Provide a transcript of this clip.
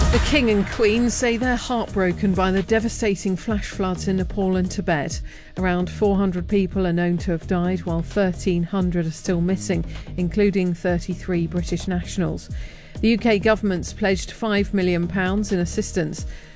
The King and Queen say they're heartbroken by the devastating flash floods in Nepal and Tibet. Around 400 people are known to have died, while 1,300 are still missing, including 33 British nationals. The UK government's pledged £5 million in assistance.